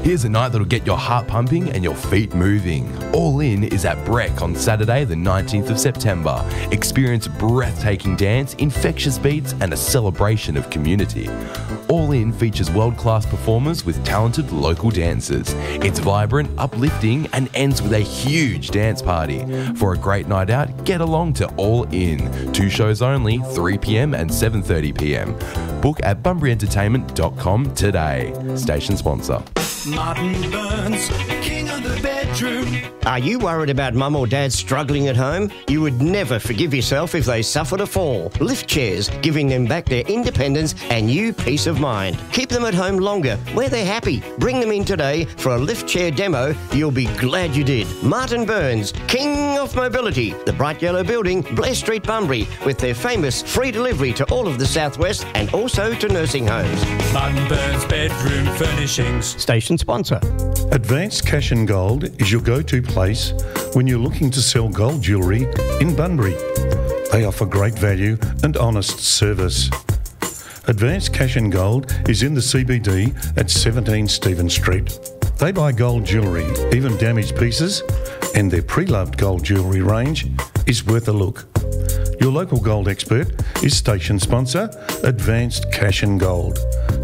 Here's a night that'll get your heart pumping and your feet moving. All In is at Breck on Saturday the 19th of September. Experience breathtaking dance, infectious beats and a celebration of community. All In features world-class performers with talented local dancers. It's vibrant, uplifting and ends with a huge dance party. For a great night out, get along to All In. 2 shows only, 3 p.m. and 7:30 p.m. Book at bunburyentertainment.com today. Station sponsor. Martin Burns, king of the bedroom. Are you worried about mum or dad struggling at home? You would never forgive yourself if they suffered a fall. Lift chairs, giving them back their independence and you peace of mind. Keep them at home longer, where they're happy. Bring them in today for a lift chair demo. You'll be glad you did. Martin Burns, king of mobility. The bright yellow building, Blair Street, Bunbury, with their famous free delivery to all of the southwest and also to nursing homes. Martin Burns Bedroom Furnishings. Station sponsor. Advanced Cash and Gold is your go-to place when you're looking to sell gold jewellery in Bunbury. They offer great value and honest service. Advanced Cash and Gold is in the CBD at 17 Stephen Street. They buy gold jewellery, even damaged pieces, and their pre-loved gold jewellery range is worth a look. Your local gold expert is station sponsor, Advanced Cash and Gold,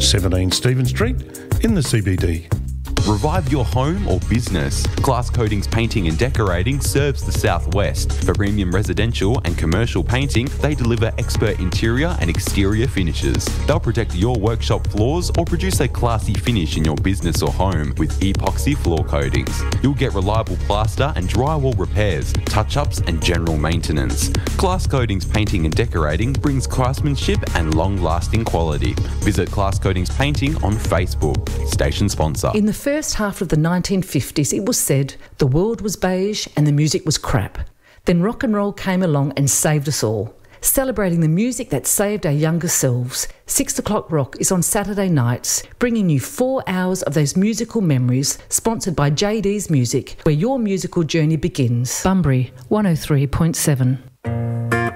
17 Stephen Street in the CBD. Revive your home or business. Glass Coatings Painting and Decorating serves the southwest. For premium residential and commercial painting, they deliver expert interior and exterior finishes. They'll protect your workshop floors or produce a classy finish in your business or home with epoxy floor coatings. You'll get reliable plaster and drywall repairs, touch-ups and general maintenance. Glass Coatings Painting and Decorating brings craftsmanship and long-lasting quality. Visit Glass Coatings Painting on Facebook. Station sponsor. In the first half of the 1950s, it was said the world was beige and the music was crap. Then rock and roll came along and saved us all. Celebrating the music that saved our younger selves, 6 o'clock Rock is on Saturday nights, bringing you 4 hours of those musical memories, sponsored by JD's Music, where your musical journey begins. Bunbury 103.7.